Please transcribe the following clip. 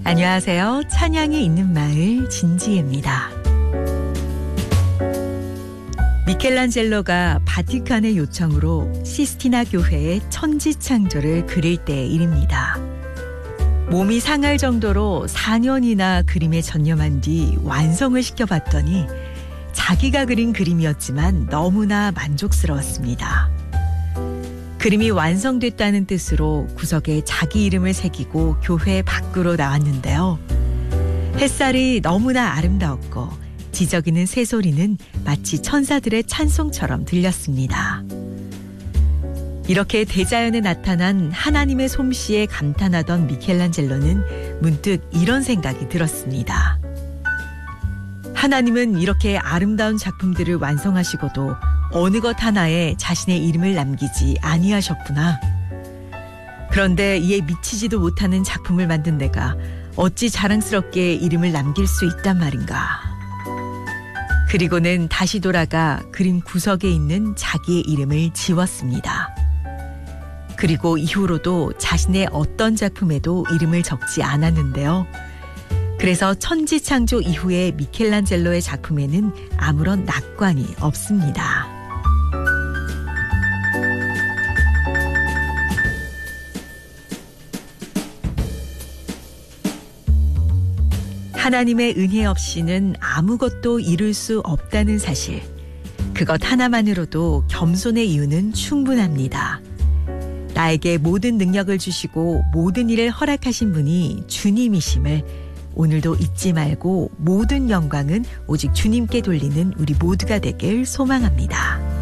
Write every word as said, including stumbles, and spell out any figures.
안녕하세요. 찬양이 있는 마을 진지혜입니다. 미켈란젤로가 바티칸의 요청으로 시스티나 교회의 천지창조를 그릴 때의 일입니다. 몸이 상할 정도로 사 년이나 그림에 전념한 뒤 완성을 시켜봤더니 자기가 그린 그림이었지만 너무나 만족스러웠습니다. 그림이 완성됐다는 뜻으로 구석에 자기 이름을 새기고 교회 밖으로 나왔는데요. 햇살이 너무나 아름다웠고 지저귀는 새소리는 마치 천사들의 찬송처럼 들렸습니다. 이렇게 대자연에 나타난 하나님의 솜씨에 감탄하던 미켈란젤로는 문득 이런 생각이 들었습니다. 하나님은 이렇게 아름다운 작품들을 완성하시고도 어느 것 하나에 자신의 이름을 남기지 아니하셨구나. 그런데 이에 미치지도 못하는 작품을 만든 내가 어찌 자랑스럽게 이름을 남길 수 있단 말인가. 그리고는 다시 돌아가 그림 구석에 있는 자기의 이름을 지웠습니다. 그리고 이후로도 자신의 어떤 작품에도 이름을 적지 않았는데요. 그래서 천지창조 이후의 미켈란젤로의 작품에는 아무런 낙관이 없습니다. 하나님의 은혜 없이는 아무것도 이룰 수 없다는 사실. 그것 하나만으로도 겸손의 이유는 충분합니다. 나에게 모든 능력을 주시고 모든 일을 허락하신 분이 주님이심을 오늘도 잊지 말고 모든 영광은 오직 주님께 돌리는 우리 모두가 되길 소망합니다.